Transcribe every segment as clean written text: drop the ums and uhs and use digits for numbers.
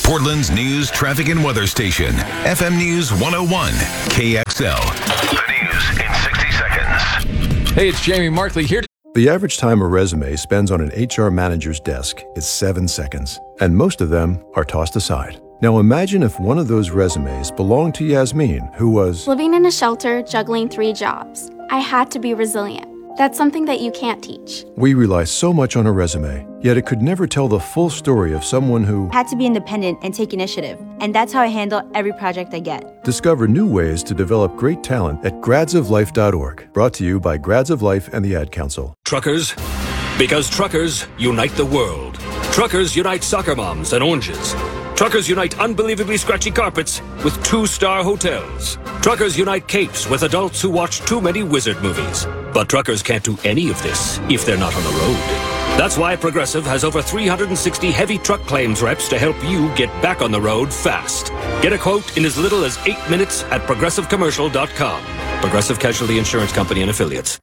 Portland's news, traffic, and weather station. FM News 101, KXL. The news in 60 seconds. Hey, it's Jamie Markley here. The average time a resume spends on an HR manager's desk is 7 seconds, and most of them are tossed aside. Now imagine if one of those resumes belonged to Yasmin, who was living in a shelter, juggling 3 jobs. I had to be resilient. That's something that you can't teach. We rely so much on a resume, yet it could never tell the full story of someone who had to be independent and take initiative. And that's how I handle every project I get. Discover new ways to develop great talent at gradsoflife.org. Brought to you by Grads of Life and the Ad Council. Truckers, because truckers unite the world. Truckers unite soccer moms and oranges. Truckers unite unbelievably scratchy carpets with 2-star hotels. Truckers unite capes with adults who watch too many wizard movies. But truckers can't do any of this if they're not on the road. That's why Progressive has over 360 heavy truck claims reps to help you get back on the road fast. Get a quote in as little as 8 minutes at progressivecommercial.com. Progressive Casualty Insurance Company and Affiliates.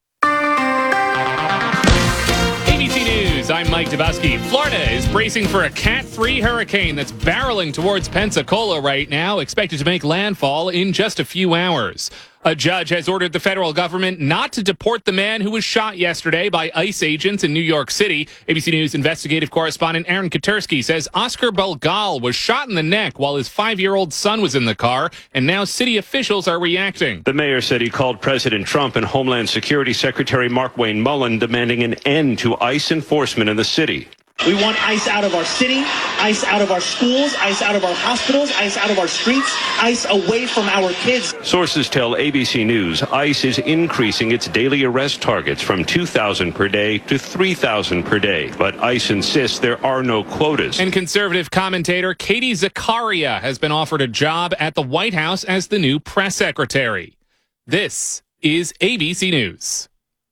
ABC News, I'm Mike Dabowski. Florida is bracing for a Cat 3 hurricane that's barreling towards Pensacola right now, expected to make landfall in just a few hours. A judge has ordered the federal government not to deport the man who was shot yesterday by ICE agents in New York City. ABC News investigative correspondent Aaron Katersky says Oscar Belgal was shot in the neck while his 5-year-old son was in the car, and now city officials are reacting. The mayor said he called President Trump and Homeland Security Secretary Markwayne Mullin demanding an end to ICE enforcement in the city. We want ICE out of our city, ICE out of our schools, ICE out of our hospitals, ICE out of our streets, ICE away from our kids. Sources tell ABC News ICE is increasing its daily arrest targets from 2,000 per day to 3,000 per day. But ICE insists there are no quotas. And conservative commentator Katie Zakaria has been offered a job at the White House as the new press secretary. This is ABC News.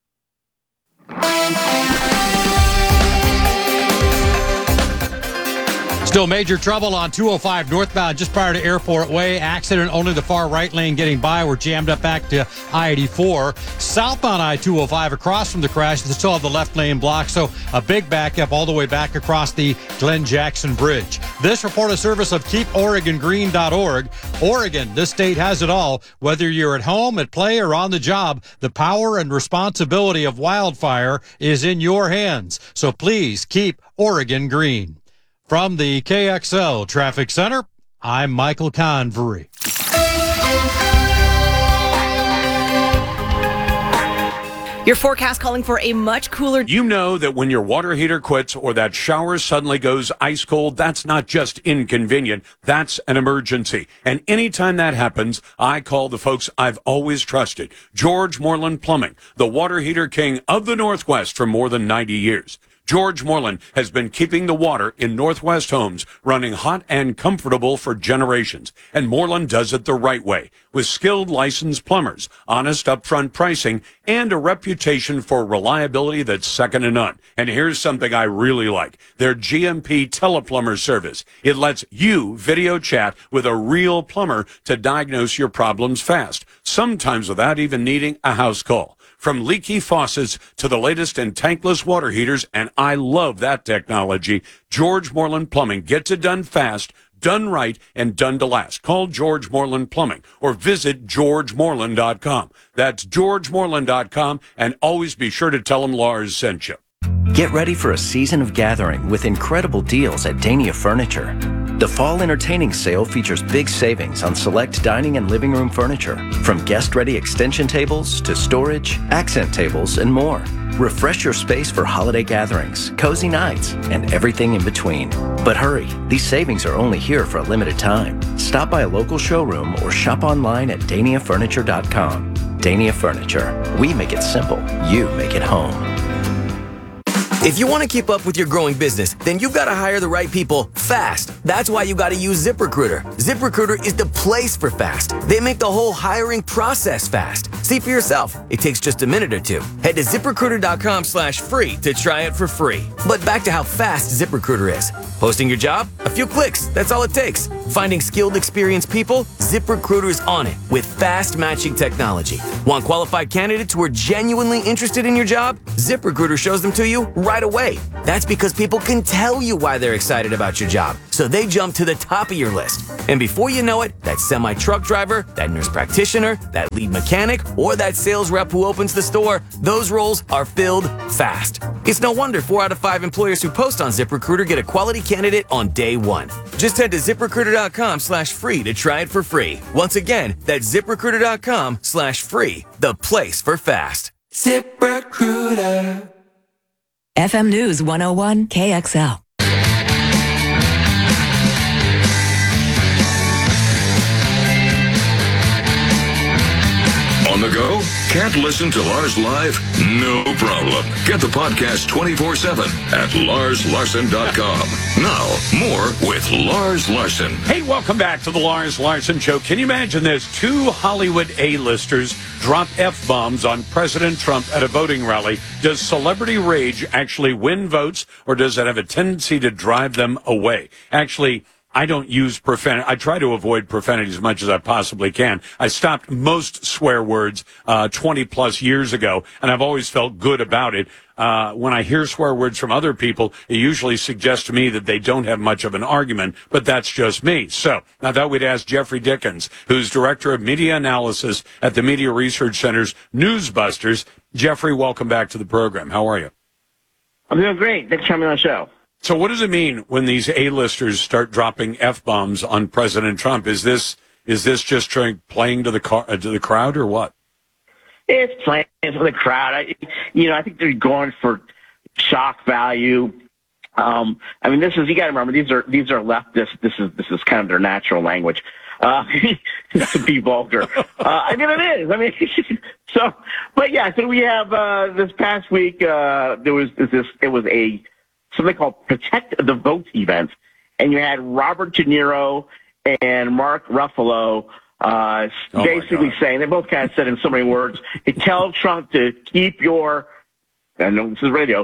Still major trouble on 205 northbound just prior to Airport Way. Accident only the far right lane getting by. We're jammed up back to I-84. Southbound I-205 across from the crash. They still have the left lane blocked, so a big backup all the way back across the Glenn Jackson Bridge. This report a service of KeepOregonGreen.org. Oregon, this state has it all. Whether you're at home, at play, or on the job, the power and responsibility of wildfire is in your hands. So please keep Oregon green. From the KXL Traffic Center, I'm Michael Convery. Your forecast calling for a much cooler... You know that when your water heater quits or that shower suddenly goes ice cold, that's not just inconvenient, that's an emergency. And anytime that happens, I call the folks I've always trusted. George Moreland Plumbing, the water heater king of the Northwest for more than 90 years. George Moreland has been keeping the water in Northwest homes running hot and comfortable for generations. And Moreland does it the right way, with skilled licensed plumbers, honest upfront pricing, and a reputation for reliability that's second to none. And here's something I really like, their GMP teleplumber service. It lets you video chat with a real plumber to diagnose your problems fast, sometimes without even needing a house call. From leaky faucets to the latest in tankless water heaters, and I love that technology. George Moreland Plumbing gets it done fast, done right, and done to last. Call George Moreland Plumbing or visit georgemoreland.com. That's georgemoreland.com, and always be sure to tell them Lars sent you. Get ready for a season of gathering with incredible deals at Dania Furniture. The Fall Entertaining Sale features big savings on select dining and living room furniture, from guest-ready extension tables to storage, accent tables, and more. Refresh your space for holiday gatherings, cozy nights, and everything in between. But hurry, these savings are only here for a limited time. Stop by a local showroom or shop online at DaniaFurniture.com. Dania Furniture. We make it simple. You make it home. If you want to keep up with your growing business, then you've got to hire the right people fast. That's why you got to use ZipRecruiter. ZipRecruiter is the place for fast. They make the whole hiring process fast. See for yourself. It takes just a minute or two. Head to ZipRecruiter.com/free to try it for free. But back to how fast ZipRecruiter is. Posting your job? A few clicks. That's all it takes. Finding skilled, experienced people? ZipRecruiter is on it with fast matching technology. Want qualified candidates who are genuinely interested in your job? ZipRecruiter shows them to you right right away. That's because people can tell you why they're excited about your job, so they jump to the top of your list. And before you know it, that semi-truck driver, that nurse practitioner, that lead mechanic, or that sales rep who opens the store, those roles are filled fast. It's no wonder 4 out of 5 employers who post on ZipRecruiter get a quality candidate on day one. Just head to ZipRecruiter.com/free to try it for free. Once again, that's ZipRecruiter.com/free, the place for fast. ZipRecruiter. FM News 101 KXL. On the go? Can't listen to Lars live? No problem. Get the podcast 24/7 at LarsLarson.com. Now, more with Lars Larson. Hey, welcome back to the Lars Larson Show. Can you imagine this? 2 Hollywood A-listers drop F-bombs on President Trump at a voting rally. Does celebrity rage actually win votes, or does it have a tendency to drive them away? Actually, I don't use profanity. I try to avoid profanity as much as I possibly can. I stopped most swear words 20 plus years ago, and I've always felt good about it. When I hear swear words from other people, it usually suggests to me that they don't have much of an argument, but that's just me. So I thought we'd ask Jeffrey Dickens, who's Director of Media Analysis at the Media Research Center's Newsbusters. Jeffrey, welcome back to the program. How are you? I'm doing great. Thanks for having me on the show. So what does it mean when these A-listers start dropping F-bombs on President Trump? Is this just playing to the crowd, or what? It's playing for the crowd. I think they're going for shock value. I mean, you got to remember, these are leftists. This is kind of their natural language. To be vulgar. I mean, it is. I mean, so we have, this past week, it was something called Protect the Vote event, and you had Robert De Niro and Mark Ruffalo basically saying, they both kind of said in so many words, they tell Trump to keep your, I know this is radio,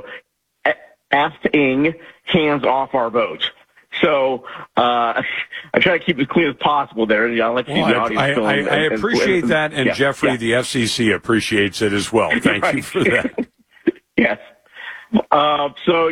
effing hands off our vote. So I try to keep it as clean as possible there. I'll let you see the audience. I appreciate that, and Jeffrey, the FCC appreciates it as well. Thank you for that. Yes. So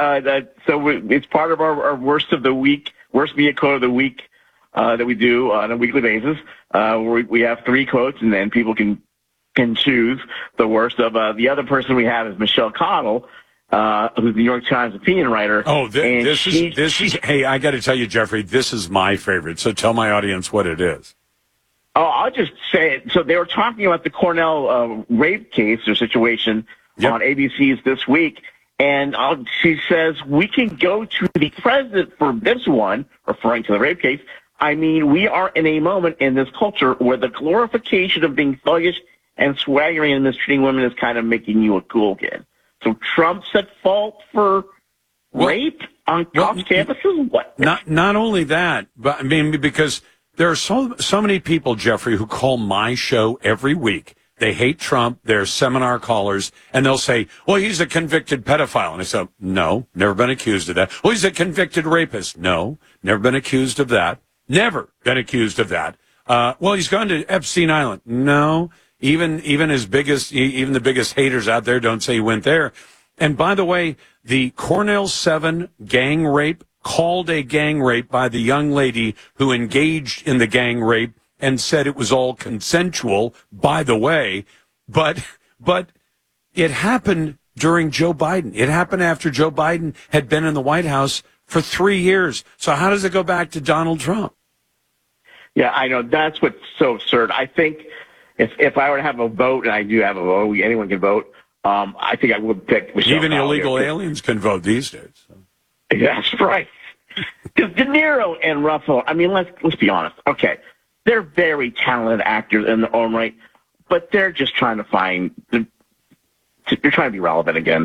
it's part of our worst media quote of the week that we do on a weekly basis. We have 3 quotes, and then people can choose the worst of. The other person we have is Michelle Cottle, who's the New York Times opinion writer. Oh, this is. Hey, I got to tell you, Jeffrey, this is my favorite. So tell my audience what it is. Oh, I'll just say it. So they were talking about the Cornell rape case or situation. Yep. On ABC's This Week, and she says, we can go to the president for this one, referring to the rape case. I mean, we are in a moment in this culture where the glorification of being thuggish and swaggering and mistreating women is kind of making you a cool kid. So Trump's at fault for rape on college campuses? What? Not only that, but I mean, because there are so many people, Jeffrey, who call my show every week. They hate Trump. They're seminar callers, and they'll say, well, he's a convicted pedophile. And I say, no, never been accused of that. Well, he's a convicted rapist. No, never been accused of that. Never been accused of that. Well, he's gone to Epstein Island. No, even the biggest haters out there don't say he went there. And by the way, the Cornell 7 gang rape, called a gang rape by the young lady who engaged in the gang rape, and said it was all consensual, by the way, but it happened during Joe Biden. It happened after Joe Biden had been in the White House for 3 years. So how does it go back to Donald Trump? Yeah, I know. That's what's so absurd. I think if I were to have a vote, and I do have a vote, anyone can vote, I think I would pick Michelle Even Cottle illegal aliens can vote these days. So. That's right. Because De Niro and Ruffalo, I mean, let's be honest. Okay. They're very talented actors in their own right, but they're just trying to they're trying to be relevant again.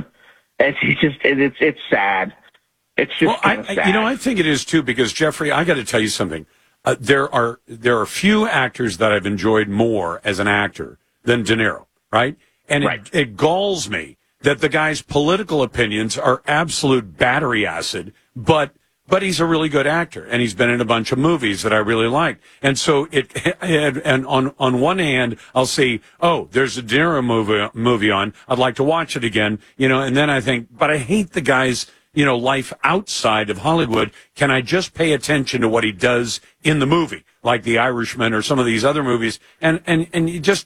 It's sad. It's just sad. I think it is too, because Jeffrey, I got to tell you something. There are few actors that I've enjoyed more as an actor than De Niro, right? And it galls me that the guy's political opinions are absolute battery acid, but but he's a really good actor, and he's been in a bunch of movies that I really like. And so and on one hand, I'll see, oh, there's a De Niro movie on. I'd like to watch it again, and then I think, but I hate the guy's, life outside of Hollywood. Can I just pay attention to what he does in the movie, like The Irishman or some of these other movies? And you just,